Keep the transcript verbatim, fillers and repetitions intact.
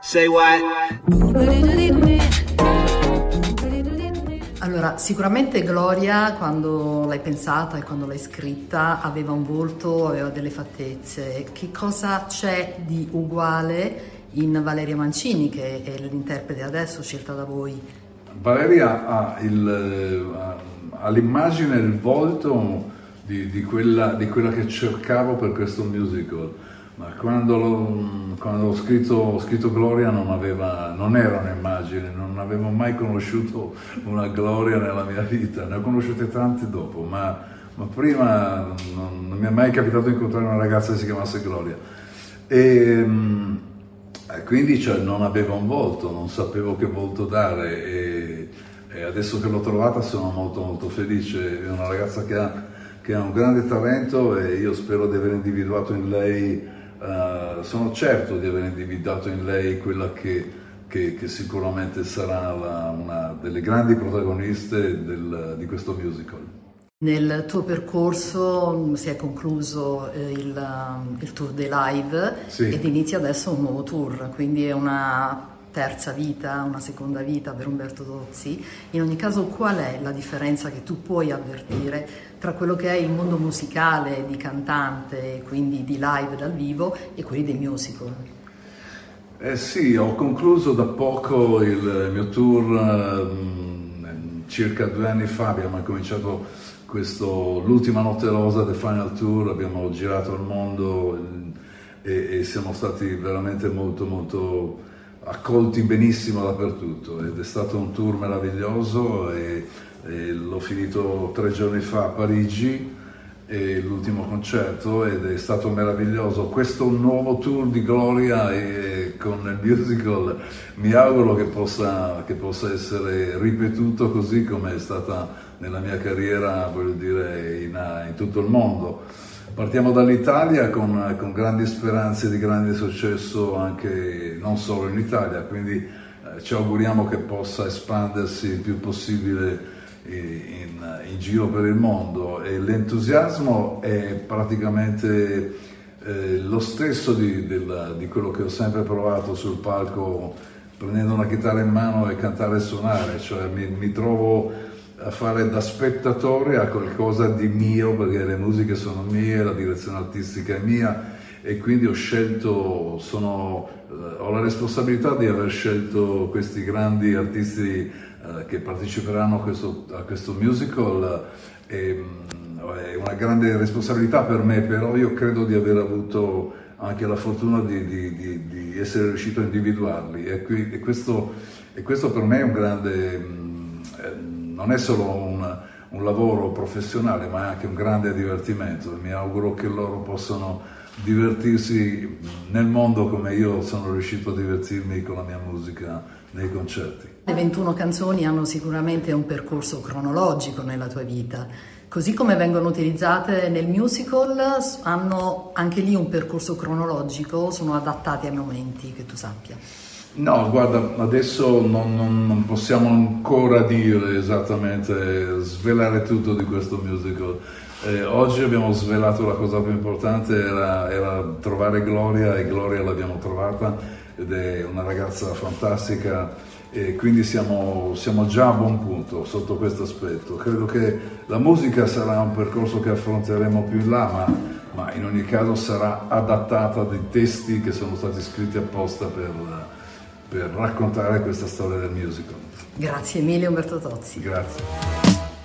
Say what? Allora, sicuramente Gloria, quando l'hai pensata e quando l'hai scritta, aveva un volto, aveva delle fattezze. Che cosa c'è di uguale in Valeria Mancini, che è l'interprete adesso scelta da voi? Valeria ha, il, ha l'immagine e il volto di, di, quella, di quella che cercavo per questo musical, ma quando l'ho, quando ho, scritto, ho scritto Gloria non, aveva, non era un'immagine, non avevo mai conosciuto una Gloria nella mia vita, ne ho conosciute tante dopo, ma, ma prima non, non mi è mai capitato di incontrare una ragazza che si chiamasse Gloria. E, E quindi cioè, non avevo un volto, non sapevo che volto dare e, e adesso che l'ho trovata sono molto molto felice. È una ragazza che ha, che ha un grande talento e io spero di aver individuato in lei, uh, sono certo di aver individuato in lei quella che, che, che sicuramente sarà la, una delle grandi protagoniste del, di questo musical. Nel tuo percorso si è concluso il, il tour dei live, sì, ed inizia adesso un nuovo tour, quindi è una terza vita, una seconda vita per Umberto Tozzi. In ogni caso, qual è la differenza che tu puoi avvertire tra quello che è il mondo musicale di cantante, quindi di live dal vivo, e quelli dei musical? Eh sì, ho concluso da poco il mio tour, circa due anni fa abbiamo cominciato questo, l'ultima notte rosa del Final Tour, abbiamo girato il mondo e, e siamo stati veramente molto molto accolti benissimo dappertutto ed è stato un tour meraviglioso e, e l'ho finito tre giorni fa a Parigi, e l'ultimo concerto, ed è stato meraviglioso. Questo nuovo tour di Gloria e con il musical mi auguro che possa, che possa essere ripetuto così come è stata nella mia carriera, voglio dire, in, in tutto il mondo. Partiamo dall'Italia con, con grandi speranze di grande successo anche non solo in Italia, quindi eh, ci auguriamo che possa espandersi il più possibile In, in giro per il mondo, e l'entusiasmo è praticamente eh, lo stesso di, del, di quello che ho sempre provato sul palco prendendo una chitarra in mano e cantare e suonare, cioè mi, mi trovo a fare da spettatore a qualcosa di mio, perché le musiche sono mie, la direzione artistica è mia e quindi ho scelto, sono, ho la responsabilità di aver scelto questi grandi artisti che parteciperanno a questo, a questo musical. È, è una grande responsabilità per me, però io credo di aver avuto anche la fortuna di, di, di, di essere riuscito a individuarli e, qui, e, questo, e questo per me è un grande, non è solo un, un lavoro professionale ma è anche un grande divertimento e mi auguro che loro possano divertirsi nel mondo come io sono riuscito a divertirmi con la mia musica nei concerti. Le ventuno canzoni hanno sicuramente un percorso cronologico nella tua vita, così come vengono utilizzate nel musical, hanno anche lì un percorso cronologico, sono adattati ai momenti, che tu sappia? No, guarda, adesso non, non, non possiamo ancora dire esattamente, svelare tutto di questo musical. Eh, oggi abbiamo svelato la cosa più importante, era, era trovare Gloria, e Gloria l'abbiamo trovata ed è una ragazza fantastica e quindi siamo, siamo già a buon punto sotto questo aspetto. Credo che la musica sarà un percorso che affronteremo più in là, ma, ma in ogni caso sarà adattata a dei testi che sono stati scritti apposta per, per raccontare questa storia del musical. Grazie mille Umberto Tozzi. Grazie.